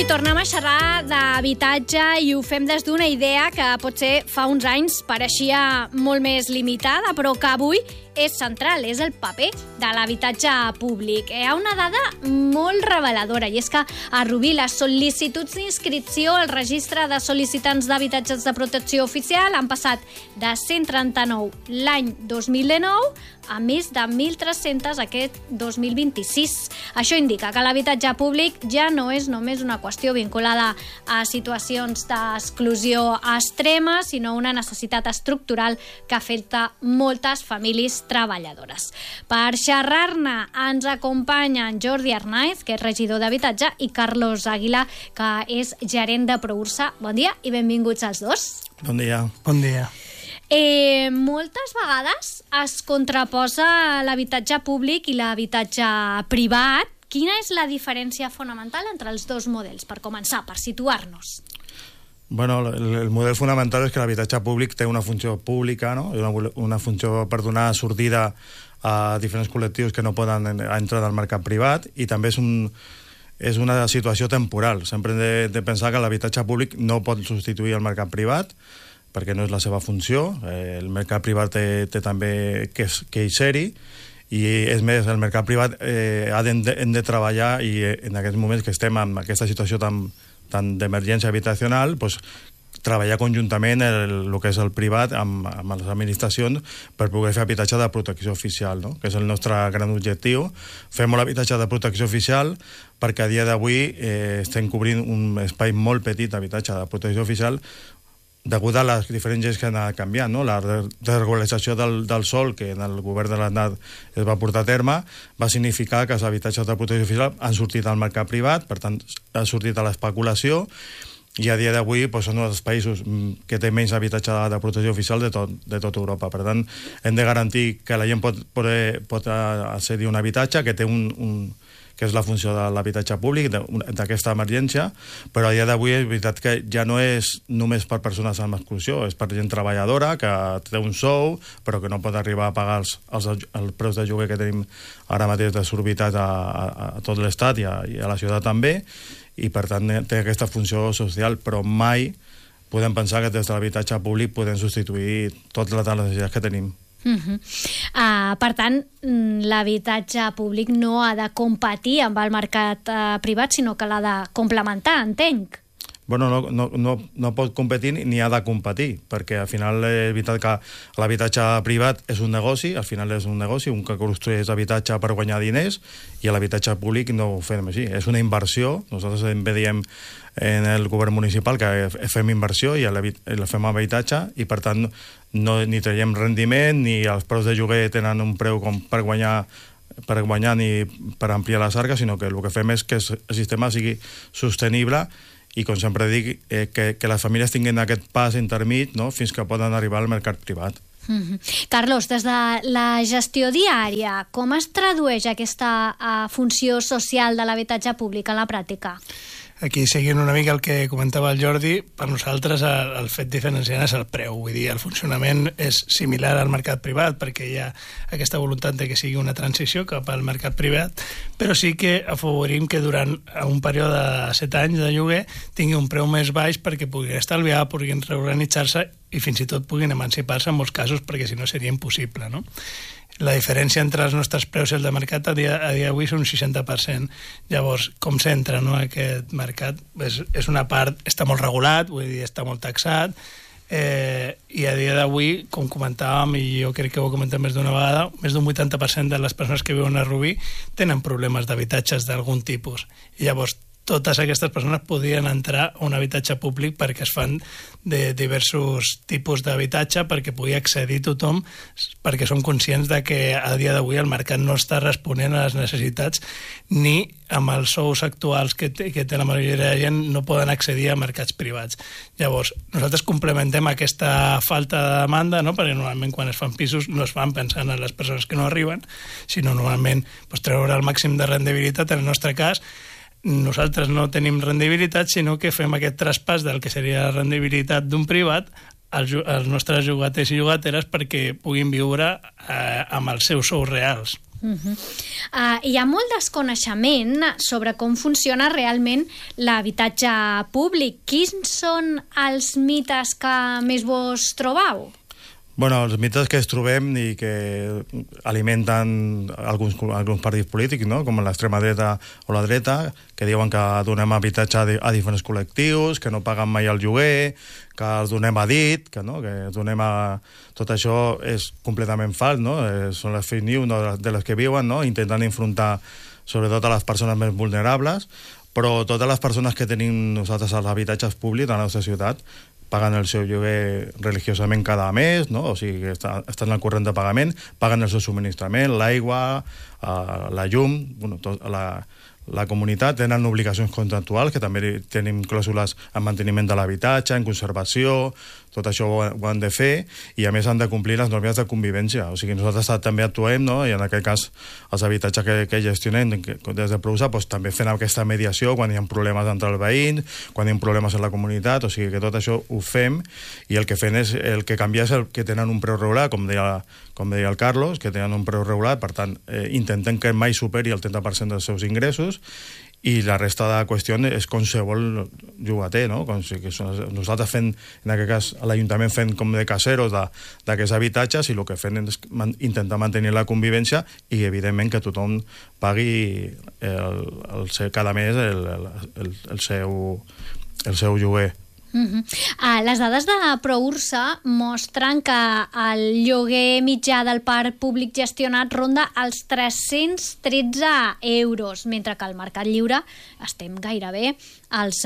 tornem a xerrar d'habitatge i ho fem des d'una idea que potser fa uns anys pareixia molt més limitada, però que avui és central, és el paper de l'habitatge públic. Hi ha una dada molt reveladora, i és que a Rubí les sol·licituds d'inscripció al registre de sol·licitants d'habitatges de protecció oficial han passat de 139 l'any 2019 a més de 1.300 aquest 2026. Això indica que l'habitatge públic ja no és només una qüestió vinculada a situacions d'exclusió extrema, sinó una necessitat estructural que afecta moltes famílies treballadores. Per xerrar-ne ens acompanyen Jordi Arnaiz, que és regidor d'habitatge, i Carlos Águila, que és gerent de Proursa. Bon dia i benvinguts als dos. Bon dia. Bon dia. Moltes vegades es contraposa l'habitatge públic i l'habitatge privat. Quina és la diferència fonamental entre els dos models, per començar, per situar-nos? Bueno, el model fonamental és que l'habitatge públic té una funció pública, no? Una funció per donar sortida a diferents col·lectius que no poden entrar al mercat privat, i també és una situació temporal. Sempre hem de pensar que l'habitatge públic no pot substituir el mercat privat, perquè no és la seva funció. El mercat privat té també que ser-hi, i és més, el mercat privat hem de treballar, i en aquests moments que estem en aquesta situació tan d'emergència habitacional, doncs, treballar conjuntament el que és el privat amb les administracions per poder fer habitatge de protecció oficial, no? Que és el nostre gran objectiu. Fem molt habitatge de protecció oficial perquè a dia d'avui estem cobrint un espai molt petit d'habitatge de protecció oficial degut a les diferents lleis que han anat canviant, no? La desregularització del sòl, que en el govern de l'Estat es va portar a terme, va significar que els habitatges de protecció oficial han sortit al mercat privat, per tant, han sortit a l'especulació, i a dia d'avui són els països que té menys habitatge de protecció oficial de tot Europa. Per tant, hem de garantir que la gent pot accedir a un habitatge que té que és la funció de l'habitatge públic, d'aquesta emergència, però a dia d'avui és veritat que ja no és només per persones amb exclusió, és per gent treballadora que té un sou, però que no pot arribar a pagar els preus de lloguer que tenim ara mateix desorbitats a tot l'Estat i a la ciutat també, i per tant té aquesta funció social, però mai podem pensar que des de l'habitatge públic podem substituir totes les necessitats que tenim. Per tant, l'habitatge públic no ha de competir amb el mercat privat, sinó que l'ha de complementar, entenc. Bueno, no pot competir ni ha de competir, perquè al final és veritat que l'habitatge privat és un negoci, al final és un negoci, un que construeix habitatge per guanyar diners, i l'habitatge públic no ho fem així, és una inversió. Nosaltres també diem en el govern municipal que fem inversió i la fem habitatge, i per tant ni traiem rendiment, ni els preus de lloguer tenen un preu com per guanyar ni per ampliar les arques, sinó que el que fem és que el sistema sigui sostenible, i com sempre dic, que les famílies tinguin aquest pas intermig, no?, fins que poden arribar al mercat privat. Carlos, des de la gestió diària, com es tradueix aquesta funció social de l'habitatge públic a la pràctica? Aquí, seguint una mica el que comentava el Jordi, per nosaltres el fet diferenciant és el preu. Vull dir, el funcionament és similar al mercat privat, perquè hi ha aquesta voluntat de que sigui una transició cap al mercat privat, però sí que afavorim que durant un període de 7 anys de lloguer tingui un preu més baix perquè puguin estalviar, puguin reorganitzar-se i fins i tot puguin emancipar-se en molts casos, perquè si no seria impossible, no? La diferència entre els nostres preus i el de mercat a dia d'avui és un 60%. Llavors, com s'entra, no, aquest mercat? És una part, està molt regulat, vull dir, està molt taxat, i a dia d'avui, com comentàvem, i jo crec que ho he comentat més d'una vegada, més d'un 80% de les persones que viuen a Rubí tenen problemes d'habitatges d'algun tipus. I llavors, totes aquestes persones podrien entrar a un habitatge públic perquè es fan de diversos tipus d'habitatge perquè pugui accedir tothom, perquè som conscients de que a dia d'avui el mercat no està responent a les necessitats, ni amb els sous actuals que té la majoria de gent no poden accedir a mercats privats. Llavors, nosaltres complementem aquesta falta de demanda, no? Perquè normalment quan es fan pisos no es fan pensant en les persones que no arriben, sinó normalment treure el màxim de rendibilitat. En el nostre cas, nosaltres no tenim rendibilitat, sinó que fem aquest traspàs del que seria la rendibilitat d'un privat als nostres llogaters i llogateres perquè puguin viure amb els seus sous reals. Hi ha molt desconeixement sobre com funciona realment l'habitatge públic. Quins són els mites que més vos trobau? Bueno, els mites que es trobem i que alimenten alguns partits polítics, no? Com l'extrema dreta o la dreta, que diuen que donem habitatge a diferents col·lectius, que no paguen mai el lloguer, que els donem a dit, que donem a... Tot això és completament fals, no? Són les fake news de les que viuen, no? Intentant enfrontar sobretot a les persones més vulnerables, però totes les persones que tenim nosaltres als habitatges públics de la nostra ciutat paguen el seu lloguer religiosament cada mes, no? O sigui, que estan al corrent de pagament, paguen el seu subministrament, l'aigua, la llum, bueno, la comunitat, tenen obligacions contractuals, que també tenim clàusules en manteniment de l'habitatge, en conservació, tot això ho han de fer, i a més han de complir les normes de convivència. O sigui, nosaltres també actuem, no? I en aquest cas els habitatges que gestionem des de Prousa, doncs, també fem aquesta mediació quan hi ha problemes entre els veïns, quan hi ha problemes en la comunitat, o sigui que tot això ho fem, i el que fem és, el que canvia és el que tenen un preu regulat, com deia el Carlos, que tenen un preu regulat, per tant, intentem que mai superi el 30% dels seus ingressos, i la resta de qüestió és qualsevol llogater, no? Com si nosaltres fem, en aquest cas a l'Ajuntament fem com de caseros d'aquests habitatges, i el que fem és intentar mantenir la convivència i evidentment que tothom pagui cada mes el seu lloguer. Les dades de Proursa mostren que el lloguer mitjà del parc públic gestionat ronda els 313 euros, mentre que al mercat lliure estem gairebé als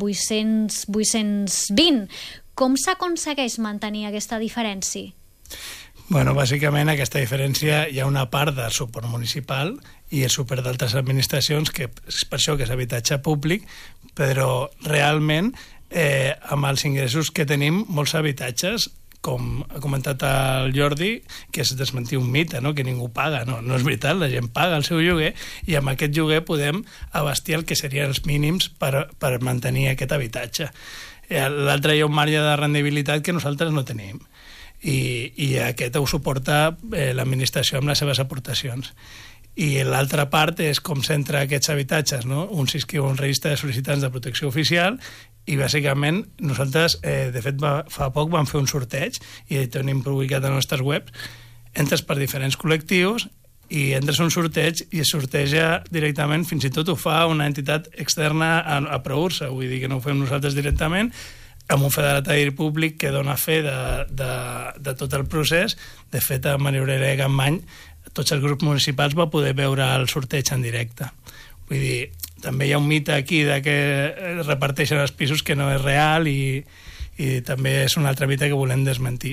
820. Com s'aconsegueix mantenir aquesta diferència? Bueno, bàsicament aquesta diferència hi ha una part de suport municipal i el suport d'altres administracions, que és per això que és habitatge públic, però realment amb els ingressos que tenim, molts habitatges, com ha comentat el Jordi, que és desmentir un mite, no? Que ningú paga. No és veritat, la gent paga el seu lloguer i amb aquest lloguer podem abastir el que serien els mínims per mantenir aquest habitatge. L'altre hi ha un marge de rendibilitat que nosaltres no tenim i aquest ho suporta l'administració amb les seves aportacions. I l'altra part és com s'entra aquests habitatges, no? Un s'inscriu a un registre de sol·licitants de protecció oficial i bàsicament nosaltres, de fet fa poc vam fer un sorteig i tenim publicat a les nostres webs, entres per diferents col·lectius i entres un sorteig i es sorteja directament, fins i tot ho fa una entitat externa a Proursa, vull dir que no ho fem nosaltres directament, amb un fedatari públic que dona fe de tot el procés. De fet, a Maria Campmany tots els grups municipals va poder veure el sorteig en directe. Vull dir, també hi ha un mite aquí de que reparteixen els pisos que no és real i també és un altre mite que volem desmentir.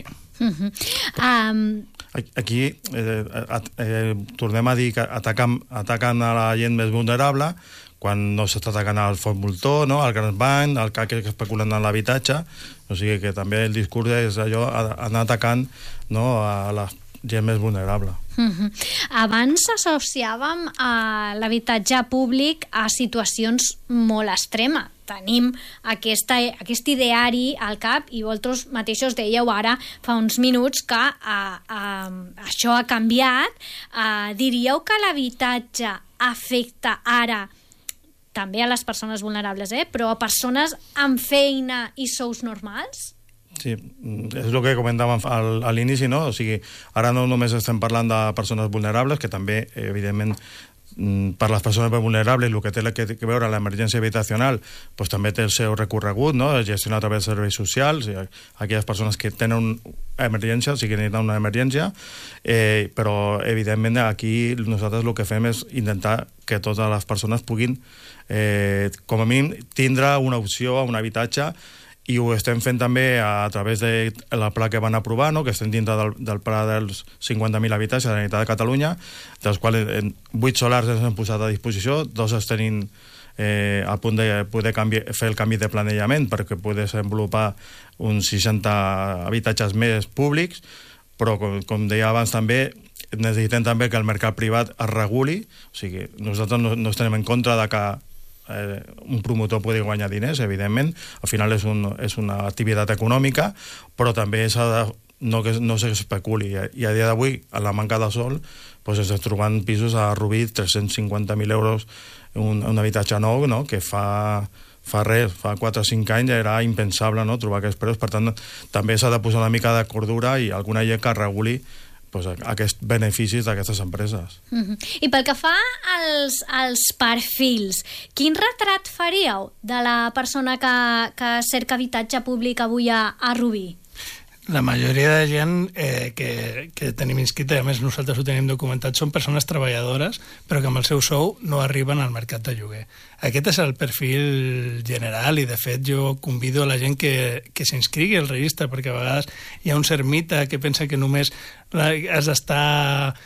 Aquí tornem a dir que ataquen a la gent més vulnerable quan no s'està atacant al fons voltor, no? Al gran banc, al que especulen en l'habitatge. O sigui que també el discurs és allò, anar atacant, no? A la gent més vulnerable. Abans associàvem l'habitatge públic a situacions molt extremes. Tenim aquest ideari al cap i vosaltres mateixos dèieu ara fa uns minuts que això ha canviat. Diríeu que l'habitatge afecta ara també a les persones vulnerables, però a persones amb feina i sous normals? Sí, és el que comentàvem a l'inici, no? O sigui, ara no només estem parlant de persones vulnerables, que també, evidentment, per les persones vulnerables, el que té que veure l'emergència habitacional, doncs també té el seu recorregut, no? Es gestiona a través de serveis socials, aquelles persones que tenen emergència, o sigui que necessiten una emergència, però evidentment aquí nosaltres el que fem és intentar que totes les persones puguin, com a mínim, tindre una opció a un habitatge, i ho estem fent també a través del pla que van aprovar, no? Que estem dintre del pla dels 50.000 habitatges de la Generalitat de Catalunya, dels quals 8 solars ens hem posat a disposició, 2 es tenim a punt de poder fer el canvi de planejament perquè poder desenvolupar uns 60 habitatges més públics, però com deia abans també, necessitem també que el mercat privat es reguli, o sigui, nosaltres no estem en contra de que un promotor pugui guanyar diners, evidentment, al final és una activitat econòmica, però també s'ha de no s'especuli, i a dia d'avui, a la manca de sol, doncs estem trobant pisos a Rubí 350.000 euros un habitatge nou, no? Que fa 4 o 5 anys ja era impensable, no? Trobar aquests preus. Per tant, també s'ha de posar una mica de cordura i alguna llei que reguli aquests beneficis d'aquestes empreses. I pel que fa als perfils, quin retrat faríeu de la persona que cerca habitatge públic avui a Rubí? La majoria de gent que tenim inscrita, i a més nosaltres ho tenim documentat, són persones treballadores, però que amb el seu sou no arriben al mercat de lloguer. Aquest és el perfil general i, de fet, jo convido a la gent que s'inscrigui al registre, perquè a vegades hi ha un cert mite que pensa que només has d'estar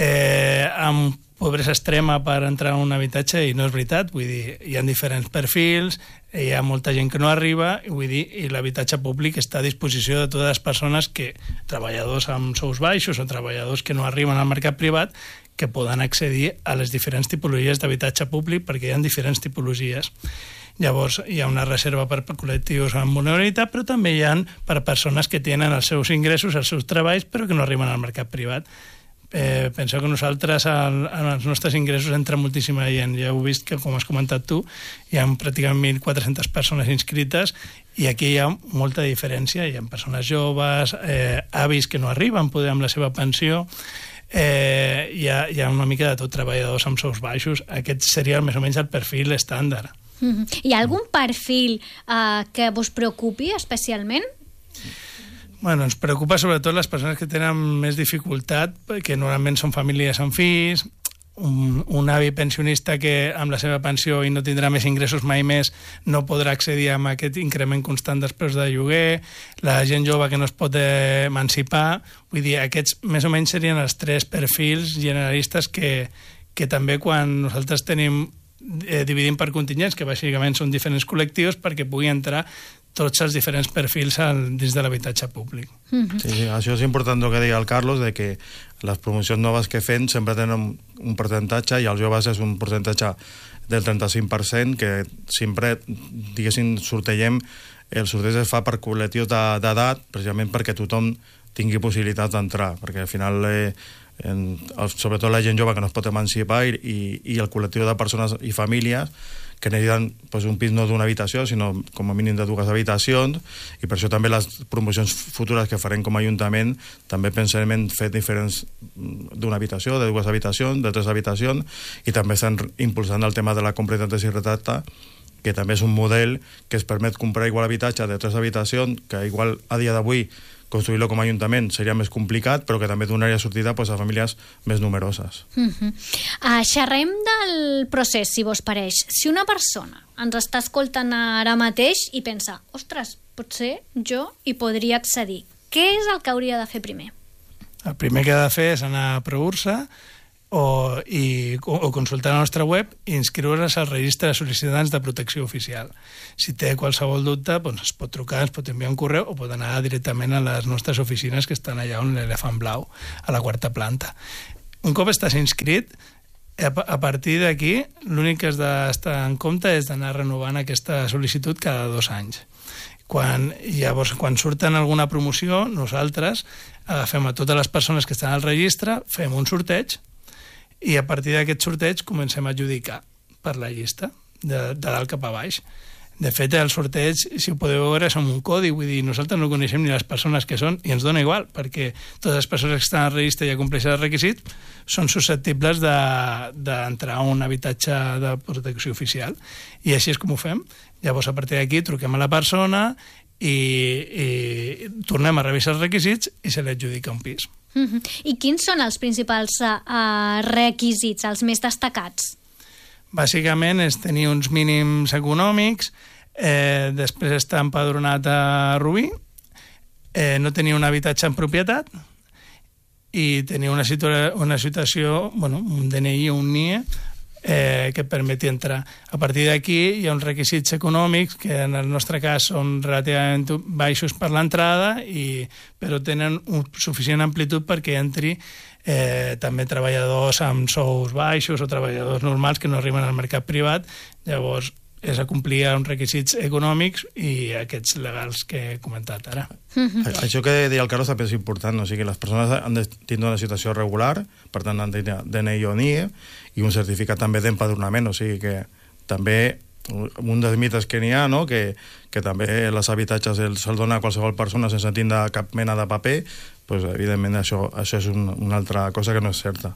amb pobresa extrema per entrar a un habitatge, i no és veritat. Vull dir, hi ha diferents perfils, hi ha molta gent que no arriba, i l'habitatge públic està a disposició de totes les persones treballadors amb sous baixos o treballadors que no arriben al mercat privat, que poden accedir a les diferents tipologies d'habitatge públic, perquè hi ha diferents tipologies. Llavors, hi ha una reserva per col·lectius amb vulnerabilitat, però també hi ha per persones que tenen els seus ingressos, els seus treballs, però que no arriben al mercat privat. Penseu que nosaltres, en els nostres ingressos, entra moltíssima gent. Ja heu vist que, com has comentat tu, hi ha pràcticament 1.400 persones inscrites, i aquí hi ha molta diferència. Hi ha persones joves, avis que no arriben poder amb la seva pensió, hi ha una mica de tot, treballadors amb sous baixos. Aquest seria més o menys el perfil estàndard. Hi ha algun perfil que vos preocupi especialment? Bueno, ens preocupa sobretot les persones que tenen més dificultat, que normalment són famílies amb fills, un avi pensionista que amb la seva pensió i no tindrà més ingressos mai més no podrà accedir a aquest increment constant dels preus de lloguer, la gent jove que no es pot emancipar. Vull dir, aquests més o menys serien els 3 perfils generalistes que també, quan nosaltres dividim per contingents, que bàsicament són diferents col·lectius, perquè pugui entrar tots els diferents perfils dins de l'habitatge públic. Sí, això és important el que deia el Carlos, de que les promocions noves que fem sempre tenen un percentatge, i els joves és un percentatge del 35%, que sempre, diguéssim, el sorteig es fa per col·lectius d'edat, precisament perquè tothom tingui possibilitats d'entrar, perquè al final sobretot la gent jove que no es pot emancipar i el col·lectiu de persones i famílies que necessiten un pis no d'una habitació, sinó com a mínim de 2 habitacions, i per això també les promocions futures que farem com a Ajuntament també pensem en fer diferents d'una habitació, de 2 habitacions, de 3 habitacions, i també estan impulsant el tema de la compra de i retracte, que també és un model que es permet comprar igual habitatge de 3 habitacions, que igual a dia d'avui construir-lo com a Ajuntament seria més complicat, però que també donaria sortida a famílies més numeroses. Xerrem del procés, si vos pareix. Si una persona ens està escoltant ara mateix i pensa, ostres, potser jo hi podria accedir, què és el que hauria de fer primer? El primer que ha de fer és anar a Proursa o consultar la nostra web i inscriure's al registre de sol·licitants de protecció oficial. Si té qualsevol dubte, es pot trucar, ens pot enviar un correu o pot anar directament a les nostres oficines, que estan allà on l'Elefant Blau, a la 4ª planta. Un cop estàs inscrit, a partir d'aquí, l'únic que has d'estar en compte és d'anar renovant aquesta sol·licitud cada 2 anys. Llavors, quan surten alguna promoció, nosaltres agafem a totes les persones que estan al registre, fem un sorteig, i a partir d'aquest sorteig comencem a adjudicar per la llista, de dalt cap a baix. De fet, el sorteig, si ho podeu veure, és un codi, vull dir, nosaltres no coneixem ni les persones que són, i ens dona igual, perquè totes les persones que estan al registre i ja compleixen els requisits són susceptibles d'entrar a un habitatge de protecció oficial. I així és com ho fem. Llavors, a partir d'aquí, truquem a la persona i tornem a revisar els requisits i se li adjudica un pis. I quins són els principals requisits, els més destacats? Bàsicament és tenir uns mínims econòmics, després estar empadronat a Rubí, no tenir un habitatge en propietat i tenir una situació, un DNI o un NIE que et permeti entrar. A partir d'aquí hi ha uns requisits econòmics que en el nostre cas són relativament baixos per l'entrada, però tenen suficient amplitud perquè entri també treballadors amb sous baixos o treballadors normals que no arriben al mercat privat. Llavors és acomplir uns requisits econòmics i aquests legals que he comentat ara. Això que deia el Carlos també és important, o sigui, les persones han de tindre una situació regular, per tant han de tenir DNI o NIE i un certificat també d'empadronament, o sigui que també un dels mites que n'hi ha, no? que també els habitatges se'ls dona a qualsevol persona sense tindre cap mena de paper, pues, evidentment això és una altra cosa que no és certa.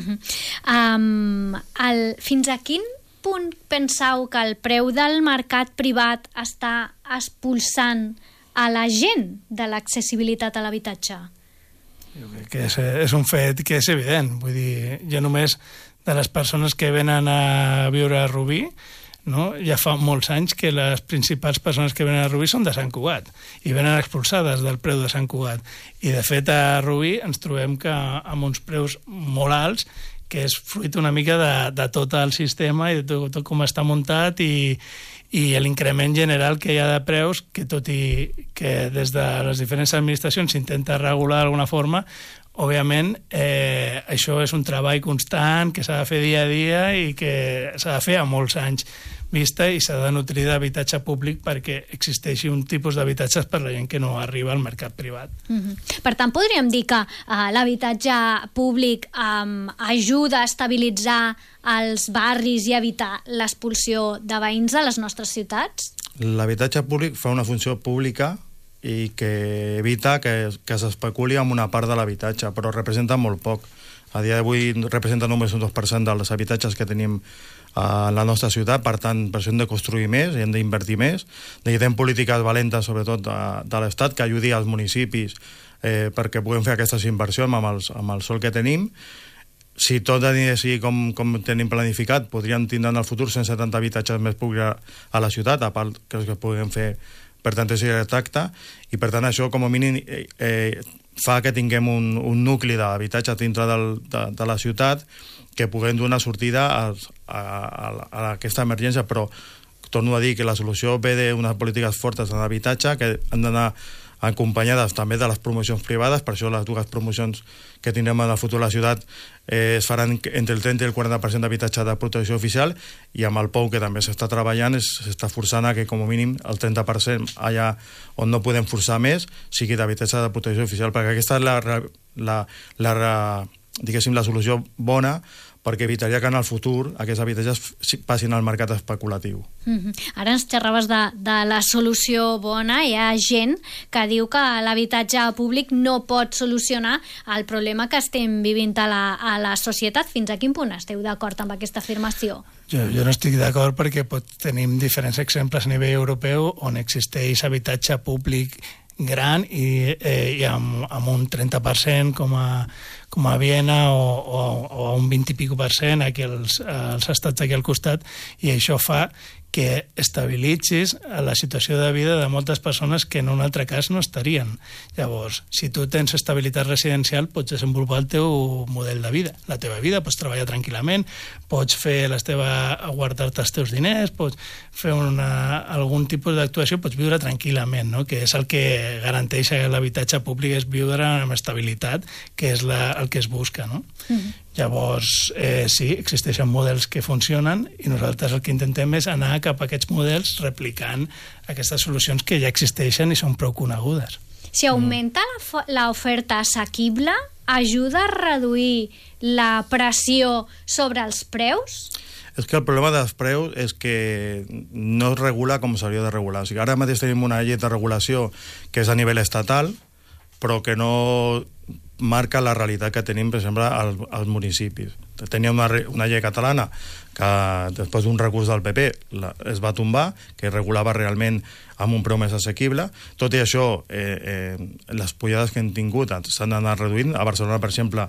Fins a quin punt penseu que el preu del mercat privat està expulsant a la gent de l'accessibilitat a l'habitatge? Que és un fet que és evident. Vull dir, jo només de les persones que venen a viure a Rubí, no? Ja fa molts anys que les principals persones que venen a Rubí són de Sant Cugat i venen expulsades del preu de Sant Cugat. I de fet a Rubí ens trobem que amb uns preus molt alts, que és fruit una mica de tot el sistema i de tot com està muntat i l'increment general que hi ha de preus, que tot i que des de les diferents administracions s'intenta regular d'alguna forma, òbviament això és un treball constant que s'ha de fer dia a dia i que s'ha de fer a molts anys vista i s'ha de nutrir d'habitatge públic perquè existeixi un tipus d'habitatges per la gent que no arriba al mercat privat. Per tant, podríem dir que l'habitatge públic ajuda a estabilitzar els barris i evitar l'expulsió de veïns a les nostres ciutats? L'habitatge públic fa una funció pública i que evita que s'especuli amb una part de l'habitatge, però representa molt poc. A dia d'avui representa només un 2% dels habitatges que tenim a la nostra ciutat, per tant, per això hem de construir més i hem d'invertir més. Necessitem polítiques valentes, sobretot de l'Estat, que ajudi als municipis perquè puguem fer aquestes inversions amb el sòl que tenim. Si tot anirà així com tenim planificat, podríem tindre en el futur 170 habitatges més públics a la ciutat, a part que puguem fer per tant és tracte, i per tant això com a mínim fa que tinguem un nucli d'habitatge dintre de la ciutat que puguem donar sortida a aquesta emergència, però torno a dir que la solució ve d'unes polítiques fortes en l'habitatge que han d'anar acompanyades també de les promocions privades, per això les dues promocions que tindrem en el futur a la ciutat es faran entre el 30 i el 40% d'habitatge de protecció oficial, i amb el POU, que també s'està treballant, s'està forçant a que com a mínim el 30% allà on no podem forçar més sigui d'habitatge de protecció oficial, perquè aquesta és diguéssim, la solució bona, perquè evitaria que en el futur aquests habitatges passin al mercat especulatiu. Ara ens xerraves de la solució bona. Hi ha gent que diu que l'habitatge públic no pot solucionar el problema que estem vivint a la societat. Fins a quin punt esteu d'acord amb aquesta afirmació? Jo no estic d'acord perquè tenim diferents exemples a nivell europeu on existeix habitatge públic gran i amb un 30% com a Viena o un 20 i pico % aquí als estats aquí al costat, i això fa que estabilitzis la situació de vida de moltes persones que en un altre cas no estarien. Llavors, si tu tens estabilitat residencial, pots desenvolupar el teu model de vida, la teva vida, pots treballar tranquil·lament, pots guardar-te els teus diners, pots fer algun tipus d'actuació, pots viure tranquil·lament, no? Que és el que garanteix l'habitatge públic, és viure amb estabilitat, que és el que es busca, no? Llavors, sí, existeixen models que funcionen i nosaltres el que intentem és anar cap a aquests models replicant aquestes solucions que ja existeixen i són prou conegudes. Si augmenta l'oferta assequible, ajuda a reduir la pressió sobre els preus? És que el problema dels preus és que no es regula com s'hauria de regular. O sigui, ara mateix tenim una llei de regulació que és a nivell estatal, però que no marca la realitat que tenim, per exemple, als municipis. Tenia una llei catalana que després d'un recurs del PP es va tombar, que regulava realment amb un preu més assequible. Tot i això, les pujades que hem tingut s'han anat reduint. A Barcelona, per exemple,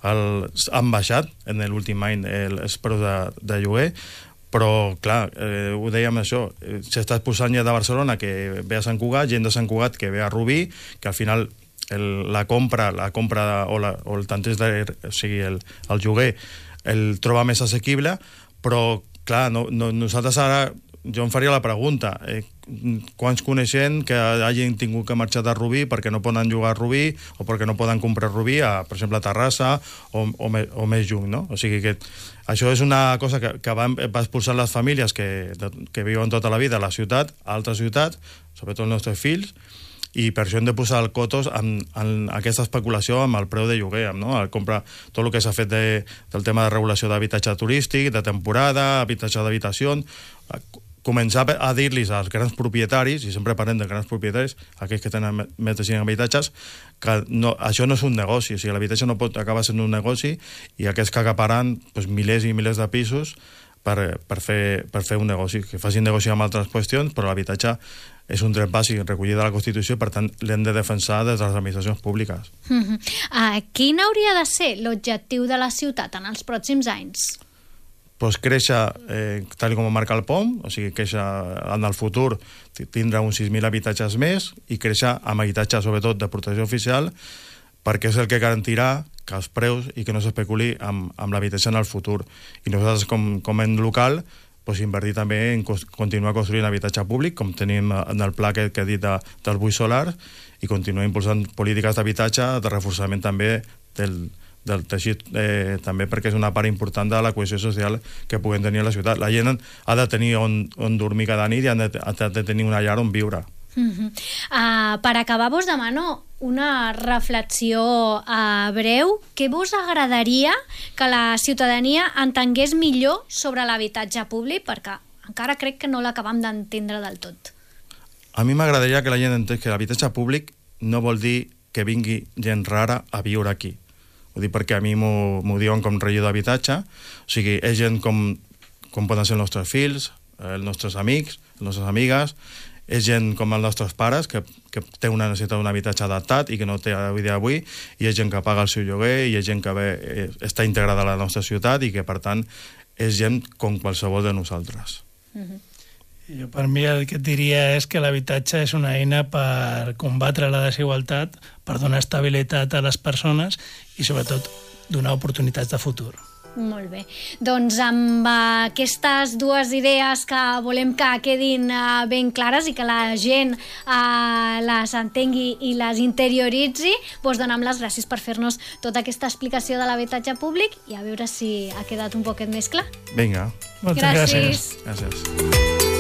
han baixat en l'últim any els preus de lloguer, però, clar, ho dèiem això, s'està posant ja de Barcelona que ve a Sant Cugat, gent de Sant Cugat que ve a Rubí, que al final la compra o el tanteig, o sigui, el lloguer el troba més assequible, però clar, nosaltres ara, jo em faria la pregunta, quants coneixem que hagin tingut que marxar de Rubí perquè no poden jugar a Rubí o perquè no poden comprar Rubí, per exemple, a Terrassa o més lluny, no? O sigui que això és una cosa que va expulsar les famílies que viuen tota la vida a la ciutat, a altres ciutats, sobretot els nostres fills, i per això hem de posar el cotos en aquesta especulació amb el preu de lloguer, no? El comprar tot el que s'ha fet del tema de regulació d'habitatge turístic, de temporada, habitatge d'habitació, començar a dir-los als grans propietaris, i sempre parlem de grans propietaris, aquells que tenen més de 5 habitatges, que això no és un negoci, o sigui, l'habitatge no pot acabar sent un negoci, i aquests que acaparan milers i milers de pisos per fer un negoci, que facin negoci amb altres qüestions, però l'habitatge és un dret bàsic recollit a la Constitució, per tant l'hem de defensar des de les administracions públiques. Quin hauria de ser l'objectiu de la ciutat en els pròxims anys? Créixer, tal com marca el POM, o sigui, créixer en el futur, tindre uns 6.000 habitatges més, i créixer amb habitatge, sobretot, de protecció oficial, perquè és el que garantirà que els preus i que no s'especuli amb l'habitatge en el futur. I nosaltres, com a en local, invertir també en continuar construint habitatge públic, com tenim en el pla que he dit del buit solar, i continuar impulsant polítiques d'habitatge, de reforçament també del teixit, també perquè és una part important de la cohesió social que puguem tenir a la ciutat. La gent ha de tenir on dormir cada nit i ha de tenir una llar on viure. Per acabar, vos demano una reflexió breu. Què vos agradaria que la ciutadania entengués millor sobre l'habitatge públic? Perquè encara crec que no l'acabam d'entendre del tot. A mi m'agradaria que la gent entengués que l'habitatge públic no vol dir que vingui gent rara a viure aquí. Ho dic perquè a mi m'ho diuen com regidor d'habitatge. O sigui, és gent com poden ser els nostres fills, els nostres amics, les nostres amigues, és gent com els nostres pares, que té una necessitat d'un habitatge adaptat i que no té avui dia avui, i és gent que paga el seu lloguer, i és gent que està integrada a la nostra ciutat i que, per tant, és gent com qualsevol de nosaltres. Jo, per mi, el que et diria és que l'habitatge és una eina per combatre la desigualtat, per donar estabilitat a les persones i, sobretot, donar oportunitats de futur. Molt bé. Doncs amb aquestes dues idees que volem que quedin ben clares i que la gent les entengui i les interioritzi, vos donem les gràcies per fer-nos tota aquesta explicació de l'habitatge públic, i a veure si ha quedat un poquet més clar. Vinga. Moltes gràcies. Gràcies.